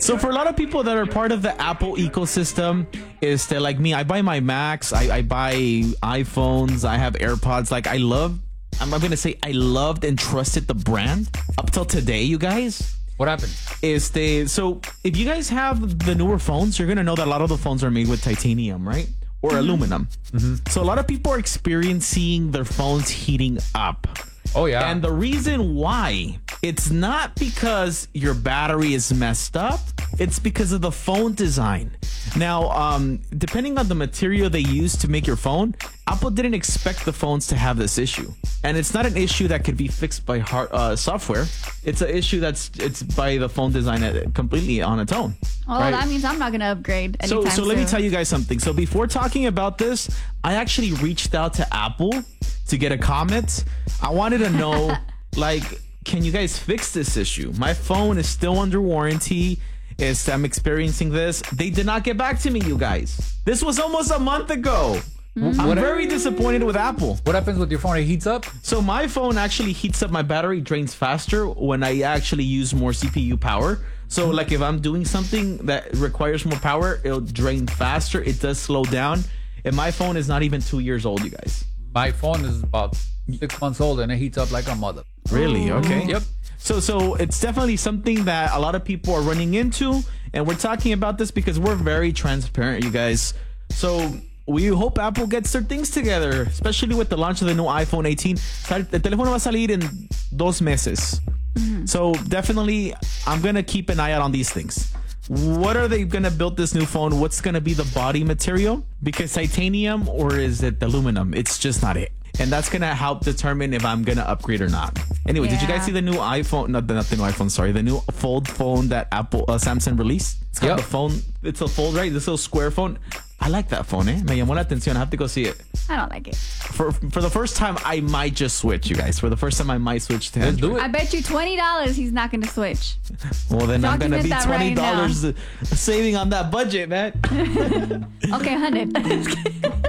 So for a lot of people that are part of the Apple ecosystem, is that like me, I buy my Macs, I buy iPhones, I have AirPods. Like I'm going to say I loved and trusted the brand up till today, you guys. What happened? So if you guys have the newer phones, you're going to know that a lot of the phones are made with titanium, right? Or aluminum. So a lot of people are experiencing their phones heating up. Oh, yeah. And the reason why, it's not because your battery is messed up. It's because of the phone design. Now, depending on the material they use to make your phone, Apple didn't expect the phones to have this issue. And it's not an issue that could be fixed by software. It's an issue it's by the phone design completely on its own. Oh, right? That means I'm not going to upgrade anytime So let me tell you guys something. So before talking about this, I actually reached out to Apple to get a comment. I wanted to know, like, can you guys fix this issue? My phone is still under warranty. I'm experiencing this. They did not get back to me, you guys. This was almost a month ago. I'm very disappointed with Apple. What happens with your phone? It heats up? So my phone actually heats up. My battery drains faster when I actually use more CPU power. So like if I'm doing something that requires more power, it'll drain faster. It does slow down. And my phone is not even 2 years old, you guys. My phone is about 6 months old and it heats up like a mother. Really? Okay. Yep. So it's definitely something that a lot of people are running into, and we're talking about this because we're very transparent, you guys. So we hope Apple gets their things together, especially with the launch of the new iPhone 18. El teléfono va a salir en 2 meses. So definitely, I'm going to keep an eye out on these things. What are they going to build this new phone? What's going to be the body material? Because titanium, or is it aluminum? It's just not it. And that's going to help determine if I'm going to upgrade or not. Anyway, did you guys see the new iPhone? Not the new iPhone, sorry. The new Fold phone that Samsung released? It's called the phone. It's a Fold, right? This little square phone. I like that phone, eh? Me llamó la atención. I have to go see it. I don't like it. For the first time, I might just switch, you guys. For the first time, I might switch to Android. Do it. I bet you $20 he's not going to switch. Well, then I'm going to be Document that $20 saving on that budget, man. Okay, 100.